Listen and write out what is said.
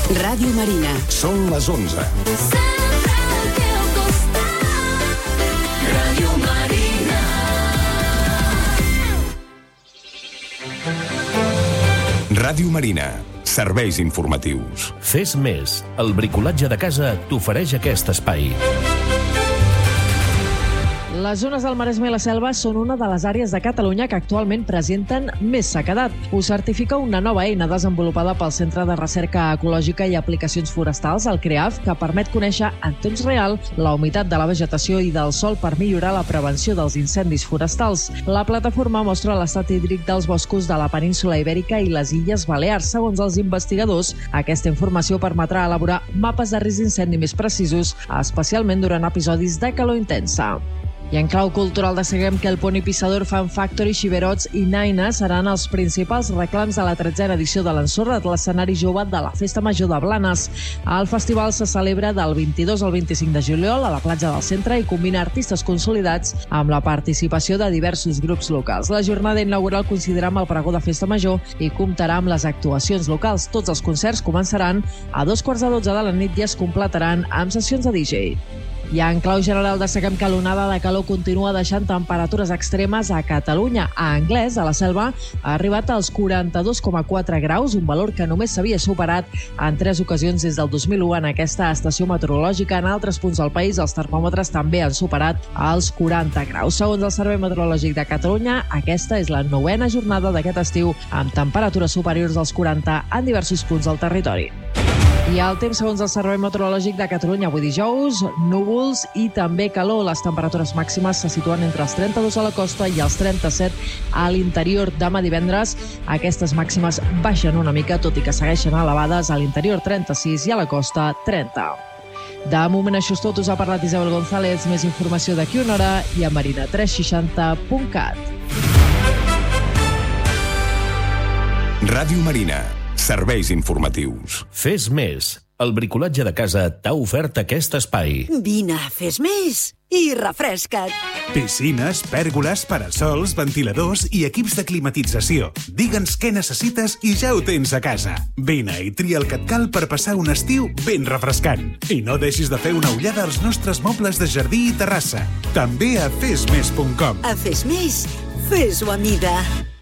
Ràdio Marina. Són les 11. Sempre al teu costat. Ràdio Marina. Ràdio Marina. Serveis informatius. Fes més. El bricolatge de casa t'ofereix aquest espai. Les zones del Maresme i la Selva són una de les àrees de Catalunya que actualment presenten més sequedat. Ho certifica una nova eina desenvolupada pel Centre de Recerca Ecològica i Aplicacions Forestals, el CREAF, que permet conèixer en temps real la humitat de la vegetació i del sòl per millorar la prevenció dels incendis forestals. La plataforma mostra l'estat hídric dels boscos de la península Ibèrica i les Illes Balears. Segons els investigadors, aquesta informació permetrà elaborar mapes de risc d'incendi més precisos, especialment durant episodis de calor intensa. I en clau cultural destaquem que el Pony Pissador Fan Factory, Xiberots i Naina seran els principals reclams de la 13a edició de l'Ensorrat, l'escenari jove de la Festa Major de Blanes. El festival se celebra del 22 al 25 de juliol a la platja del centre i combina artistes consolidats amb la participació de diversos grups locals. La jornada inaugural coincidirà amb el pregó de Festa Major i comptarà amb les actuacions locals. Tots els concerts començaran a 2:45 de la nit i es completaran amb sessions de DJ. I en clau general destaquem que l'onada de calor continua deixant temperatures extremes a Catalunya. A Anglès, a la Selva, ha arribat als 42,4 graus, un valor que només s'havia superat en 3 ocasions des del 2001 en aquesta estació meteorològica. En altres punts del país, els termòmetres també han superat els 40 graus. Segons el Servei Meteorològic de Catalunya, aquesta és la 9a jornada d'aquest estiu amb temperatures superiors als 40 en diversos punts del territori. I el temps, segons el Servei Meteorològic de Catalunya, avui dijous, núvols i també calor. Les temperatures màximes se situen entre els 32 a la costa i els 37 a l'interior. Demà divendres, aquestes màximes baixen una mica, tot i que segueixen elevades a l'interior 36 i a la costa 30. De moment això és tot. Us ha parlat Isabel González. Més informació d'aquí una hora i a marina360.cat. Ràdio Marina. Serveis informatius. Fes més. El bricolatge de casa t'ha ofert aquest espai. Vine, fes més i refresca't. Piscines, pèrgoles, parasols, ventiladors i equips de climatització. Digue'ns què necessites i ja ho tens a casa. Vine i tria el que et cal per passar un estiu ben refrescant. I no deixis de fer una ullada als nostres mobles de jardí i terrassa. També a fesmés.com. A Fes Més, fes-ho a mida.